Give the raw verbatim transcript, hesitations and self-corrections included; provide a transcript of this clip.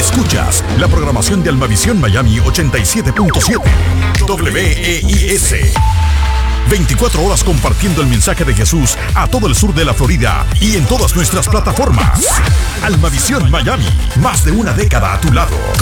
Escuchas la programación de Almavisión Miami ochenta y siete punto siete. W E I S. veinticuatro horas compartiendo el mensaje de Jesús a todo el sur de la Florida y en todas nuestras plataformas. Almavisión Miami, más de una década a tu lado,